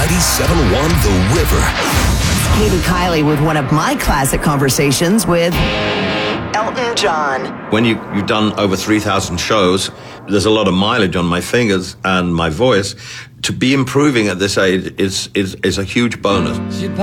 97.1 The River. Katie Kiley with one of my classic conversations with Elton John. When you've done over 3,000 shows, there's a lot of mileage on my fingers and my voice. To be improving at this age is a huge bonus.